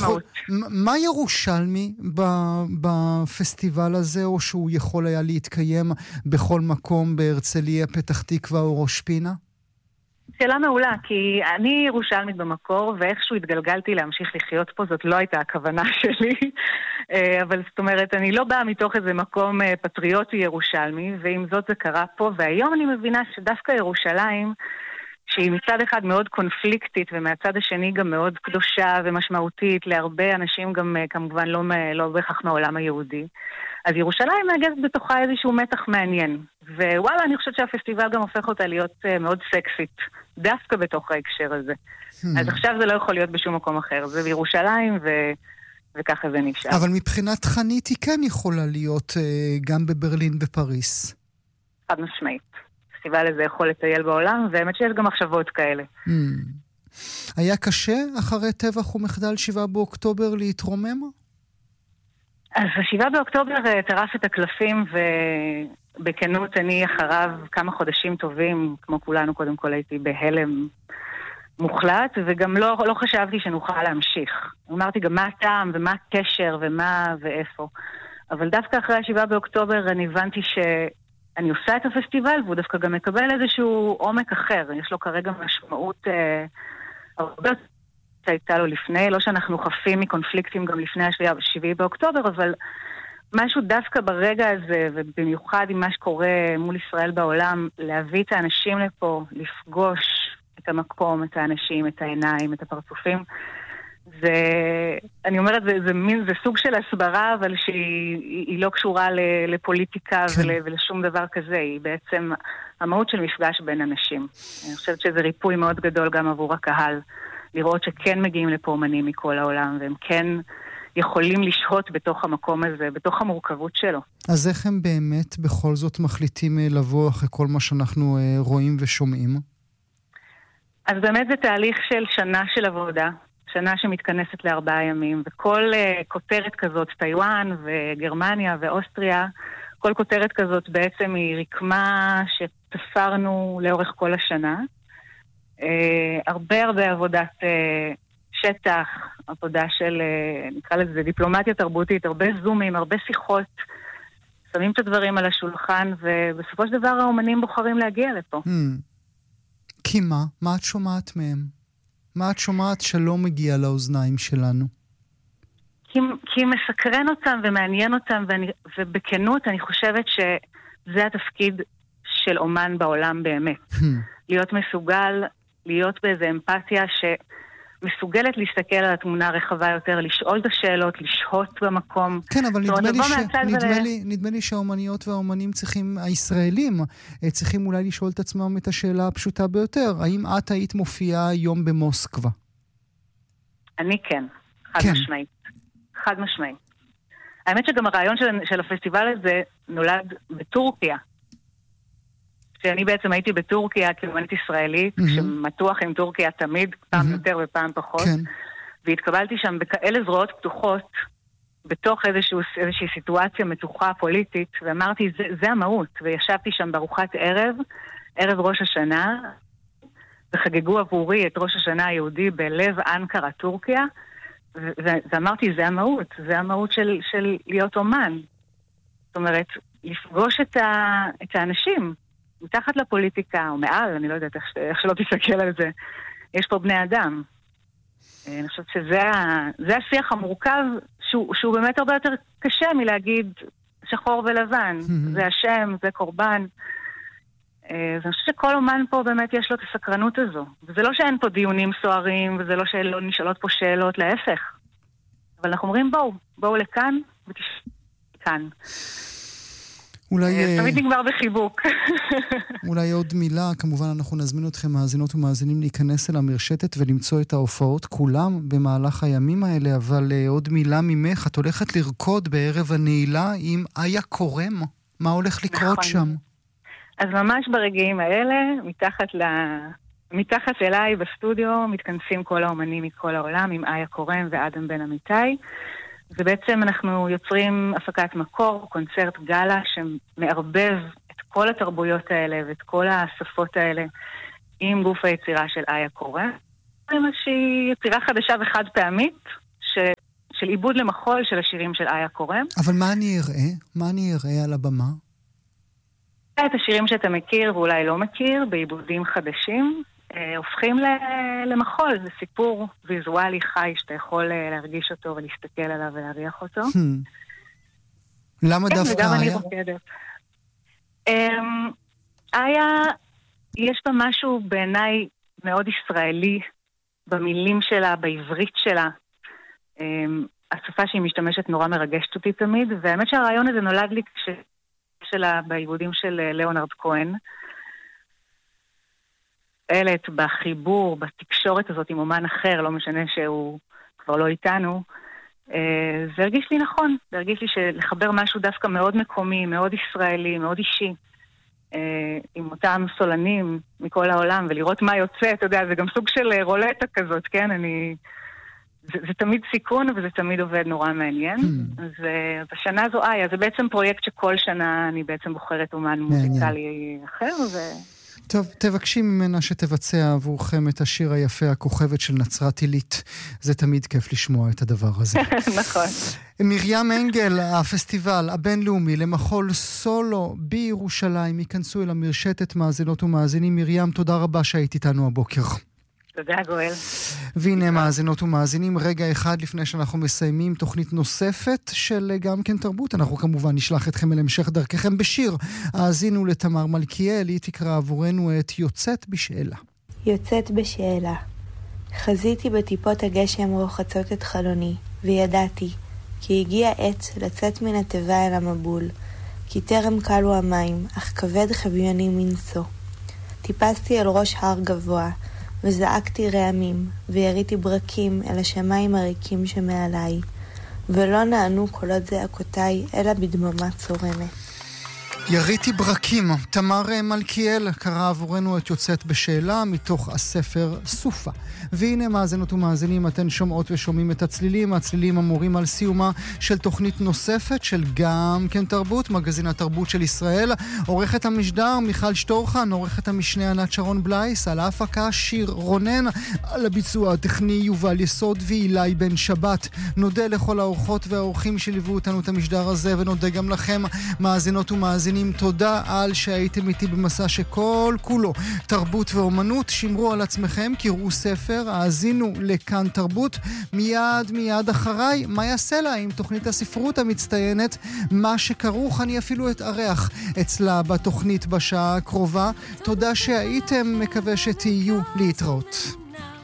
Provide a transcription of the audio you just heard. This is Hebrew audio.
מה ירושלמי בפסטיבל הזה, או שהוא יכול היה להתקיים בכל מקום בהרצליה, פתח תקווה או ראש פינה? שאלה מעולה, כי אני ירושלמית במקור, ואיכשהו התגלגלתי להמשיך לחיות פה, זאת לא הייתה הכוונה שלי, אבל זאת אומרת, אני לא באה מתוך איזה מקום פטריוטי ירושלמי, ועם זאת זה קרה פה, והיום אני מבינה שדווקא ירושלים, שהיא מצד אחד מאוד קונפליקטית, ומהצד השני גם מאוד קדושה ומשמעותית, להרבה אנשים גם כמובן לא בהכרח מהעולם היהודי, אז ירושלים מאגזת בתוכה איזשהו מתח מעניין. ווואלה, אני חושבת שהפסטיבל גם הופך אותה להיות מאוד סקסית, דווקא בתוך ההקשר הזה. אז עכשיו זה לא יכול להיות בשום מקום אחר. זה בירושלים וככה זה נשאר. אבל מבחינת תכנית היא כן יכולה להיות גם בברלין ופריס. חד משמעית. הפסטיבל הזה יכול לטייל בעולם, והאמת שיש גם מחשבות כאלה. היה קשה אחרי טבח ומחדל 7 באוקטובר להתרומם? אז 7 באוקטובר טרף את הקלפים, ובכנות אני אחריו כמה חודשים טובים, כמו כולנו קודם כל הייתי בהלם מוחלט, וגם לא חשבתי שנוכל להמשיך. אמרתי גם מה הטעם ומה הקשר ומה ואיפה. אבל דווקא אחרי 7 באוקטובר אני הבנתי שאני עושה את הפסטיבל, והוא דווקא גם מקבל איזשהו עומק אחר. יש לו כרגע משמעות הרבה יותר הייתה לו לפני, לא שאנחנו חפים מקונפליקטים גם לפני 7 באוקטובר, אבל משהו דווקא ברגע הזה, ובמיוחד עם מה שקורה מול ישראל בעולם, להביא את האנשים לפה, לפגוש את המקום, את האנשים, את העיניים, את הפרצופים, אני אומרת, זה סוג של הסברה, אבל שהיא לא קשורה לפוליטיקה ולשום דבר כזה, היא בעצם המהות של מפגש בין אנשים. אני חושבת שזה ריפוי מאוד גדול גם עבור הקהל, לראות שכן מגיעים לפה אומנים מכל העולם, והם כן יכולים לשהות בתוך המקום הזה, בתוך המורכבות שלו. אז איך הם באמת בכל זאת מחליטים לבוא אחרי כל מה שאנחנו רואים ושומעים? אז באמת זה תהליך של שנה של עבודה, שנה שמתכנסת ל4 ימים, וכל כותרת כזאת, טיואן וגרמניה ואוסטריה, כל כותרת כזאת בעצם היא רקמה שתפרנו לאורך כל השנה, הרבה עבודת שטח, עבודה של, נקרא לזה, דיפלומטיה תרבותית, הרבה זומים, הרבה שיחות, שמים את הדברים על השולחן, ובסופו של דבר האומנים בוחרים להגיע לפה. כי מה? מה את שומעת מהם? מה את שומעת שלא מגיע לאוזניים שלנו? כי מסקרן אותם ומעניין אותם, ובכנות אני חושבת שזה התפקיד של אומן בעולם באמת. להיות מסוגל, להיות באיזו אמפתיה שמסוגלת להסתכל על התמונה הרחבה יותר, לשאול את השאלות, לשהות במקום. כן, אבל נדמה לי שהאומניות והאומנים הישראלים צריכים אולי לשאול את עצמם את השאלה הפשוטה ביותר. האם את היית מופיעה היום במוסקבה? אני כן, חד משמעית. האמת שגם הרעיון של הפסטיבל הזה נולד בטורקיה. שאני בעצם הייתי בטורקיה כאומנית ישראלית, שמתוח עם טורקיה תמיד, פעם יותר ופעם פחות, והתקבלתי שם בכאלה זרועות פתוחות, בתוך איזושהי סיטואציה מתוחה פוליטית, ואמרתי, זה המהות, וישבתי שם בארוחת ערב ראש השנה, וחגגו עבורי את ראש השנה היהודי בלב אנקרה, טורקיה, ואמרתי, זה המהות של להיות אומן. זאת אומרת, לפגוש את האנשים, מתחת לפוליטיקה, או מעל, אני לא יודעת איך שלא תסתכל על זה, יש פה בני אדם. אני חושבת שזה השיח המורכב, שהוא באמת הרבה יותר קשה מלהגיד שחור ולבן, זה השם, זה קורבן. אז אני חושבת שכל אומן פה באמת יש לו את הסקרנות הזו. וזה לא שאין פה דיונים סוערים, וזה לא שלא נשאלות פה שאלות, להפך. אבל אנחנו אומרים בואו לכאן, ותשאלו כאן. תמיד נגמר בחיבוק. אולי עוד מילה, כמובן אנחנו נזמין אתכם מאזינות ומאזינים להיכנס אל המרשתת ולמצוא את ההופעות כולם במהלך הימים האלה, אבל עוד מילה ממך, את הולכת לרקוד בערב הנעילה עם איה קורם, מה הולך לקרות שם? אז ממש ברגעים האלה, מתחת אליי בסטודיו, מתכנסים כל האומנים מכל העולם עם איה קורם ואדם בן אמיתי, ובעצם אנחנו יוצרים הפקת מקור, קונצרט גלה שמערבב את כל התרבויות האלה ואת כל השפות האלה עם גוף היצירה של איה קורם. זה שהיא יצירה חדשה וחד פעמית של עיבוד למחול של השירים של איה קורם. אבל מה אני אראה? מה אני אראה על הבמה? את השירים שאתה מכיר ואולי לא מכיר, בעיבודים חדשים, הופכים למחול. זה סיפור ויזואלי חי שאתה יכול להרגיש אותו ולהסתכל עליו ולהריח אותו. למה דווקא וגם אני איה? רוקדת. איה, יש בה משהו בעיניי מאוד ישראלי, במילים שלה, בעברית שלה. השפה שהיא משתמשת נורא מרגשת אותי תמיד, והאמת שהרעיון הזה נולד לי שלה בעיבודים של ליאונרד כהן. פועלת בחיבור, בתקשורת הזאת עם אומן אחר, לא משנה שהוא כבר לא איתנו, זה הרגיש לי נכון. זה הרגיש לי שלחבר משהו דווקא מאוד מקומי, מאוד ישראלי, מאוד אישי, עם אותם סולנים מכל העולם, ולראות מה יוצא, אתה יודע, זה גם סוג של רולטה כזאת, כן? זה תמיד סיכון, וזה תמיד עובד נורא מעניין. אז בשנה זו איה, זה בעצם פרויקט שכל שנה אני בעצם בוחרת אומן מוזיקלי אחר, טוב, תבקשי ממנה שתבצע עבורכם את השיר היפה, הכוכבת של נצרת עילית. זה תמיד כיף לשמוע את הדבר הזה. נכון. מרים אנגל, הפסטיבל הבינלאומי למחול סולו בירושלים, ייכנסו אל המרשתת. מאזינות ומאזינים, מרים, תודה רבה שהיית איתנו הבוקר. תודה, גואל. והנה מאזינות ומאזינים, רגע אחד לפני שאנחנו מסיימים תוכנית נוספת של גם כן תרבות. אנחנו כמובן נשלח אתכם אל המשך דרככם בשיר. האזינו לתמר מלכיאל, היא תקרא עבורנו את יוצאת בשאלה. יוצאת בשאלה. חזיתי בטיפות הגשם רוחצות את חלוני, וידעתי, כי הגיע עת לצאת מן התיבה אל המבול, כי טרם קלו המים, אך כבד חביוני מנשוא. טיפסתי אל ראש הר גבוה, וזעקתי רעמים, ויריתי ברקים אל השמיים הריקים שמעליי, ולא נענו קולות זעקותיי, אלא בדממה צורמת. יריתי ברקים, תמר מלכיאל קרא עבורנו את יוצאת בשאלה מתוך הספר סופה. והנה מאזינות ומאזינים, אתן שומעות ושומעים את הצלילים המורים על סיומה של תוכנית נוספת של גם כן תרבות, מגזין התרבות של ישראל. עורכת המשדר מיכל שטורחן, עורכת המשנה ענת שרון בלייס, על ההפקה שיר רונן, על הביצוע הטכני יובל יסוד ואילי בן שבת. נודה לכל האורחות והאורחים שליוו אותנו את המשדר הזה, ונודה גם לכם מאזינות ומאזינים. תודה על שהייתם איתי במסע שכל כולו תרבות ואומנות. שמרו על עצמכם, קראו ספר, האזינו לכאן תרבות. מיד אחריי, מה יעשה לה עם תוכנית הספרות המצטיינת, מה שכרוך, אני אפילו אתארח אצלה בתוכנית בשעה הקרובה. תודה שהייתם, מקווה שתהיו, להתראות.